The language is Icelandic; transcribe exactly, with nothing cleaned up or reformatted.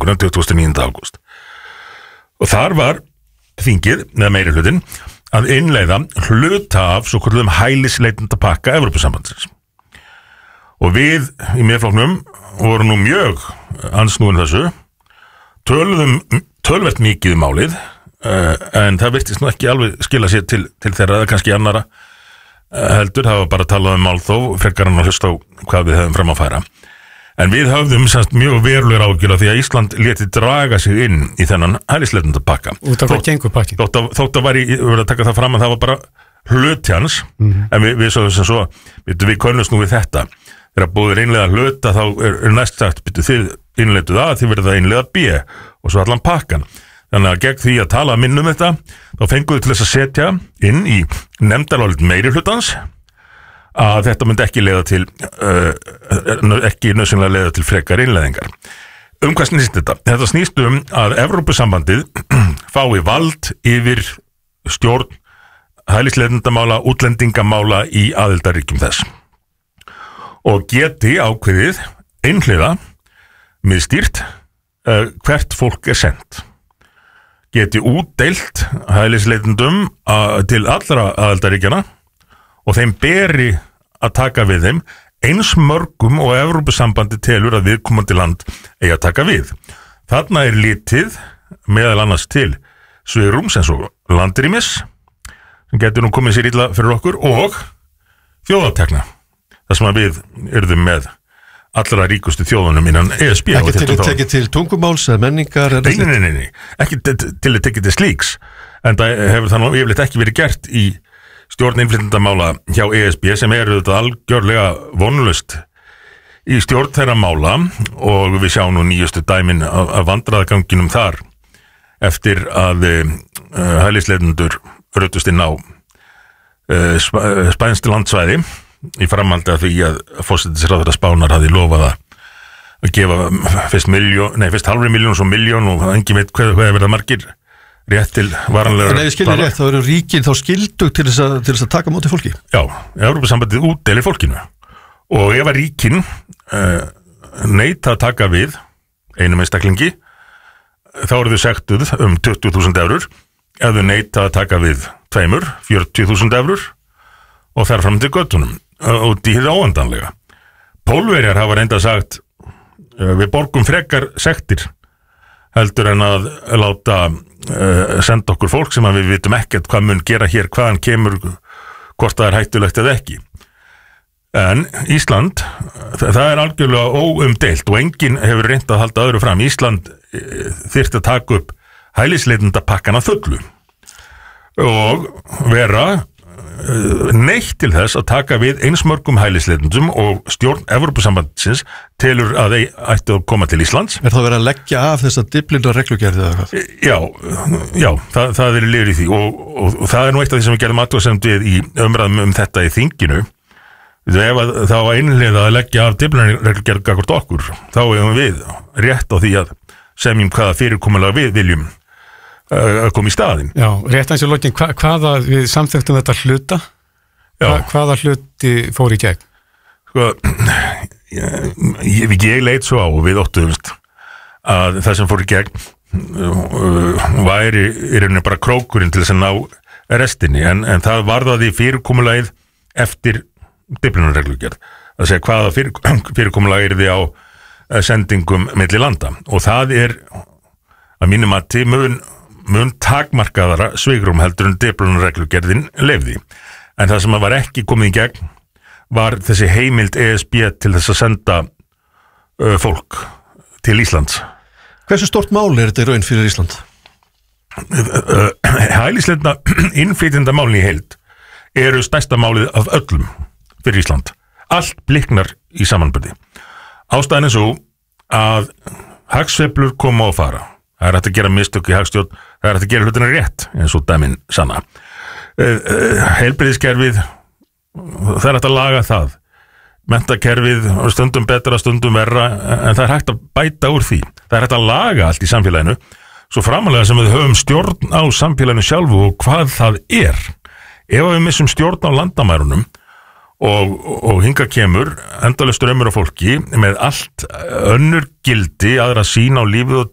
þinguna tuttugasta og níunda ágúst. Og þar var þingið, eða meirihlutinn, að innleiða hluta af svo kallum hælisleitenda pakka Evrópusambandsins. Og við í Miðflokknum vorum nú mjög ansnúin þessu, töluðum tölvert mikið um málið, uh, en það virtist nú ekki alveg skila sér til, til þeirra eða kannski annara uh, heldur, það var bara að tala um mál þó, frekar hann að hlusta á hvað við höfum fram að færa. En við höfðum semst mjög verulegur ágjur af því að Ísland léti draga sig inn í þennan hælisleitenda pakka. Út af hvað gengur pakkin? Þótt að, þótt að var í, við verðum að taka það fram að það var bara hluti hans, mm-hmm. en við, við svo sem svo, við, við könnumst nú við þetta. Þegar búið innlega hluta þá er, er næst sagt, byrju þið innleituð A, þið verður það innlega B og svo allan pakkan. Þannig að gegn því að tala minnum þetta, þá fenguðu til þess að setja inn í nefndarálit meirihlutans að þetta myndi ekki leiða til uh, ekki nauðsynlega leiða til frekar innleiðingar. Um hvað snýst þetta? Þetta snýst um að Evrópusambandið fái vald yfir stjórn hælisleitendamála, útlendingamála í aðildarríkjum þess og geti ákveðið einhliða miðstýrt uh, hvert fólk er sendt. Geti útdeilt hælisleitendum uh, til allra aðildarríkjana og þeim beri að taka við þeim eins mörgum og Evrópusambandi telur að viðkomandi land eigi að taka við. Þarna er litið meðal annars til svigrúms eins og landrýmis sem getur nú komið sér illa fyrir okkur og þjóðartekna. Það sem að við yrðum með allra ríkustu þjóðunum innan E S B. Ekki til að tekja til tungumáls eða menningar? Nei, nei, nei, nei, ekki til að tekja til slíks. En það hefur það nú yfirleitt ekki verið gert í stjórn innflytjendamála hjá E S B sem eru þetta algjörlega vonlust í stjórn þeirra mála og við sjáum nú nýjustu dæmin af, af vandræðaganginum þar eftir að uh, hælisleitendur rötust inn á uh, sp spænst landsvæði í framhaldi af því að forsætisráðherra Spánar hafði lofað að gefa fyrst miljón, nei fyrst halvri miljón og svo miljón og engin veit hvað, hvað er verið margir rétt til varanlega. En ef ég skilja rétt, þá eru ríkin þá skildug til þess að, til þess að taka móti fólki? Já, Evrópusambandið útdeilir fólkinu og ef að ríkin uh, neita að taka við einum einstaklingi þá eru þau sektuð um tuttugu þúsund evrur, ef þau neita að taka við tveimur, fjörutíu þúsund evrur og fer fram til göttunum út í hið óendanlega. Pólverjar hafa reynda sagt við borgum frekar sektir heldur en að láta uh, senda okkur fólk sem að við vitum ekkert hvað mun gera hér, hvaðan kemur, hvort það er hættulegt eða ekki. En Ísland, það er algjörlega óumdeilt og enginn hefur reynt að halda öðru fram. Ísland þyrfti að taka upp hælisleitendapakkan að fullu og vera neitt til þess að taka við eins mörgum hælisleitendum og stjórn Evrópusambandsins telur að þeir ættu að koma til Íslands. Er það verið að leggja af þessa Dyflinnar reglugerð eða hvað? Já, já, það, það er liður í því og, og, og það er nú eitt af því sem við gerðum athugasemd við í umræðum um þetta í þinginu. Ef að þá einhliða að leggja af Dyflinnar reglugerð gagnvart okkur, þá erum við rétt á því að semjum hvaða fyrirkomulag við viljum að koma í staðinn. Já, rétt eins og lokin, hva, hvaða við samþektum þetta hluta? Hva, hvaða hluti fór í gegn? Sko, ég, ég leit svo á og við óttumst að það sem fór í gegn uh, væri í rauninni bara krókurinn til þess að ná restinni, en, en það varðaði fyrirkomulagið eftir Dyflinnar reglugerð. Að segja hvaða fyrir, fyrirkomulag er því á sendingum milli landa og það er að mínum að tímun mun takmarkaðara svigrum heldur en Dyflinnar reglugerðin leyfði. En það sem var ekki komið í gegn var þessi heimild E S B til þess að senda uh, fólk til Íslands. Hversu stort mál er þetta í raun fyrir Ísland? Hælisleitenda innflytjendamálin í heild eru stærsta málið af öllum fyrir Ísland. Allt bliknar í samanburði. Ástæðan er svo að hagsveiflur koma og fara. Það er hægt að gera mistök í hagstjórn, það er hægt að gera hlutina rétt, eins og dæmin sanna. Heilbrigðiskerfið, það er hægt að laga það. Menntakerfið, stundum betra, stundum verra, en það er hægt að bæta úr því. Það er hægt að laga allt í samfélaginu, svo framalega sem við höfum stjórn á samfélaginu sjálfu og hvað það er. Ef við missum stjórn á landamærunum og, og hinga kemur endalaust straumur af fólki með allt önnur gildi, aðra sýn á lífið og